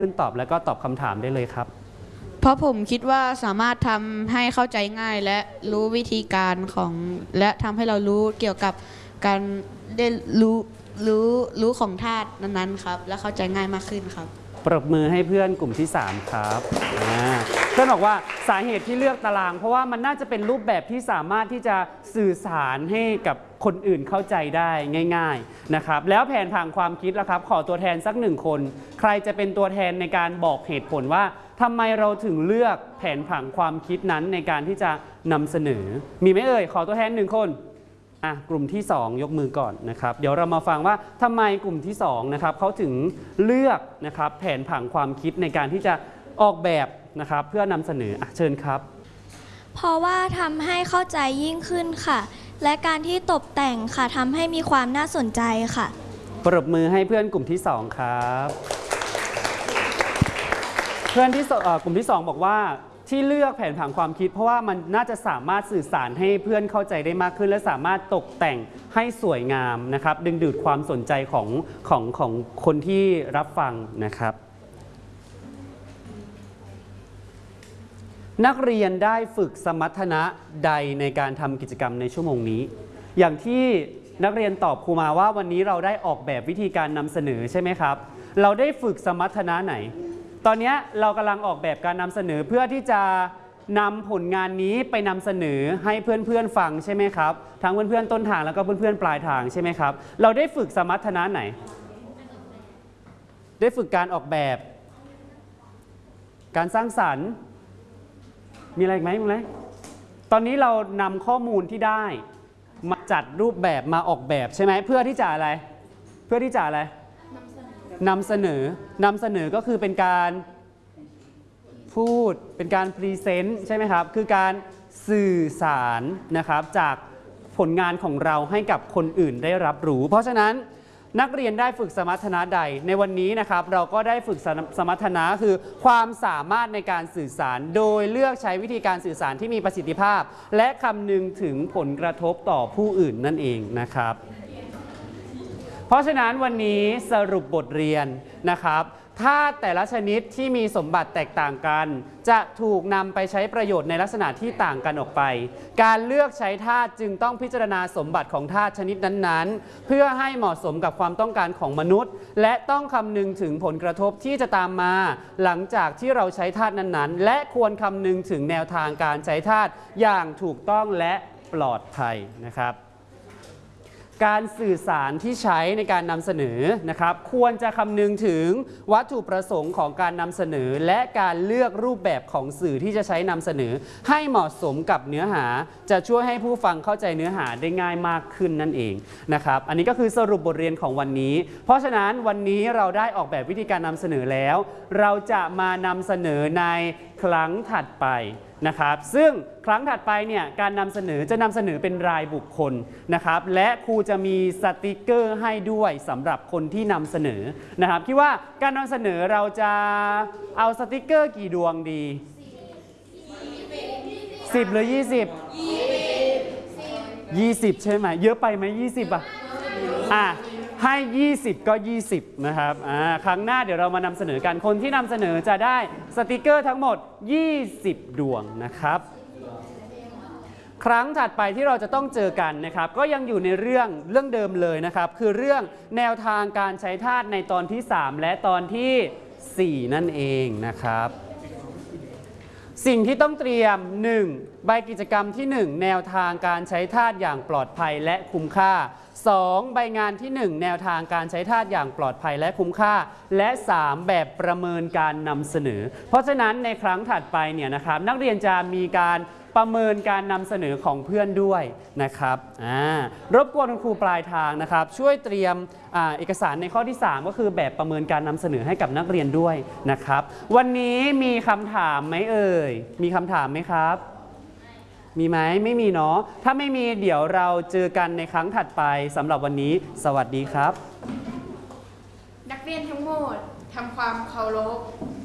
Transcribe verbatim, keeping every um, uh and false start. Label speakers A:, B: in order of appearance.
A: ขึ้นตอบแล้วก็ตอบคำถามได้เลยครับ
B: เพราะผมคิดว่าสามารถทำให้เข้าใจง่ายและรู้วิธีการของและทำให้เรารู้เกี่ยวกับการได้รู้รู้รู้ของธาตุนั้นๆครับและเข้าใจง่ายมากขึ้นครับ
A: ปรบมือให้เพื่อนกลุ่มที่สามครับเพื่อนบอกว่าสาเหตุที่เลือกตารางเพราะว่ามันน่าจะเป็นรูปแบบที่สามารถที่จะสื่อสารให้กับคนอื่นเข้าใจได้ง่ายๆนะครับแล้วแผนผังความคิดล่ะครับขอตัวแทนสักหนึ่งคนใครจะเป็นตัวแทนในการบอกเหตุผลว่าทำไมเราถึงเลือกแผนผังความคิดนั้นในการที่จะนำเสนอมีไหมเอ่ยขอตัวแทนหนึ่งคนอ่ะกลุ่มที่สองยกมือก่อนนะครับเดี๋ยวเรามาฟังว่าทำไมกลุ่มที่สองนะครับเขาถึงเลือกนะครับแผนผังความคิดในการที่จะออกแบบนะครับเพื่อนำเสนออ่ะเชิญครับ
C: เพราะว่าทำให้เข้าใจยิ่งขึ้นค่ะและการที่ตกแต่งค่ะทำให้มีความน่าสนใจค่ะ
A: ปรบมือให้เพื่อนกลุ่มที่สองครับเพื่อนที่กลุ่มที่สองบอกว่าที่เลือกแผนผังความคิดเพราะว่ามันน่าจะสามารถสื่อสารให้เพื่อนเข้าใจได้มากขึ้นและสามารถตกแต่งให้สวยงามนะครับดึงดูดความสนใจของของของคนที่รับฟังนะครับนักเรียนได้ฝึกสมรรถนะใดในการทำกิจกรรมในชั่วโมงนี้อย่างที่นักเรียนตอบครูมาว่าวันนี้เราได้ออกแบบวิธีการนำเสนอใช่ไหมครับเราได้ฝึกสมรรถนะไหนตอนนี้เรากำลังออกแบบการนำเสนอเพื่อที่จะนำผลงานนี้ไปนำเสนอให้เพื่อนๆฟังใช่ไหมครับทั้งเพื่อนๆต้นทางแล้วก็เพื่อนๆปลายทางใช่ไหมครับเราได้ฝึกสมรรถนะไหนได้ฝึกการออกแบบการสร้างสรรค์มีอะไรอีกไหมมีอะไรตอนนี้เรานำข้อมูลที่ได้มาจัดรูปแบบมาออกแบบใช่ไหมเพื่อที่จะอะไรเพื่อที่จะอะไรนำเสนอนำเสนอก็คือเป็นการพูดเป็นการพรีเซนต์ใช่ไหมครับคือการสื่อสารนะครับจากผลงานของเราให้กับคนอื่นได้รับรู้เพราะฉะนั้นนักเรียนได้ฝึกสมรรถนะใดในวันนี้นะครับเราก็ได้ฝึกสมรรถนะคือความสามารถในการสื่อสารโดยเลือกใช้วิธีการสื่อสารที่มีประสิทธิภาพและคำนึงถึงผลกระทบต่อผู้อื่นนั่นเองนะครับเพราะฉะนั้นวันนี้สรุปบทเรียนนะครับธาตุแต่ละชนิดที่มีสมบัติแตกต่างกันจะถูกนำไปใช้ประโยชน์ในลักษณะที่ต่างกันออกไปการเลือกใช้ธาตุจึงต้องพิจารณาสมบัติของธาตุชนิดนั้นๆเพื่อให้เหมาะสมกับความต้องการของมนุษย์และต้องคำนึงถึงผลกระทบที่จะตามมาหลังจากที่เราใช้ธาตุนั้นๆและควรคำนึงถึงแนวทางการใช้ธาตุอย่างถูกต้องและปลอดภัยนะครับการสื่อสารที่ใช้ในการนำเสนอนะครับควรจะคำนึงถึงวัตถุประสงค์ของการนำเสนอและการเลือกรูปแบบของสื่อที่จะใช้นำเสนอให้เหมาะสมกับเนื้อหาจะช่วยให้ผู้ฟังเข้าใจเนื้อหาได้ง่ายมากขึ้นนั่นเองนะครับอันนี้ก็คือสรุปบทเรียนของวันนี้เพราะฉะนั้นวันนี้เราได้ออกแบบวิธีการนำเสนอแล้วเราจะมานำเสนอในครั้งถัดไปนะครับซึ่งครั้งถัดไปเนี่ยการนำเสนอจะนำเสนอเป็นรายบุคคลนะครับและครูจะมีสติกเกอร์ให้ด้วยสำหรับคนที่นำเสนอนะครับคิดว่าการนำเสนอเราจะเอาสติกเกอร์กี่ดวงดีสิบหรือยี่สิบยี่สิบใช่ไหมเยอะไปไหมยี่สิบอ่ะอ่ะให้ยี่สิบก็ยี่สิบนะครับครั้งหน้าเดี๋ยวเรามานำเสนอกันคนที่นำเสนอจะได้สติกเกอร์ทั้งหมดยี่สิบดวงนะครับครั้งถัดไปที่เราจะต้องเจอกันนะครับก็ยังอยู่ในเรื่องเรื่องเดิมเลยนะครับคือเรื่องแนวทางการใช้ธาตุในตอนที่สามและตอนที่สี่นั่นเองนะครับสิ่งที่ต้องเตรียมหนึ่งใบกิจกรรมที่หนึ่งแนวทางการใช้ธาตุอย่างปลอดภัยและคุ้มค่าสองใบงานที่หนึ่งแนวทางการใช้ธาตุอย่างปลอดภัยและคุ้มค่าและสามแบบประเมินการนำเสนอเพราะฉะนั้นในครั้งถัดไปเนี่ยนะครับนักเรียนจะมีการประเมินการนำเสนอของเพื่อนด้วยนะครับรบกวนครูปลายทางนะครับช่วยเตรียมอเอกสารในข้อที่สามก็คือแบบประเมินการนำเสนอให้กับนักเรียนด้วยนะครับวันนี้มีคำถามไหมเอ่ยมีคำถามไหมครับมีไหมไม่มีเนาะถ้าไม่มีเดี๋ยวเราเจอกันในครั้งถัดไปสำหรับวันนี้สวัสดีครับ
D: นักเรียนทั้งหมดทำความเคารพ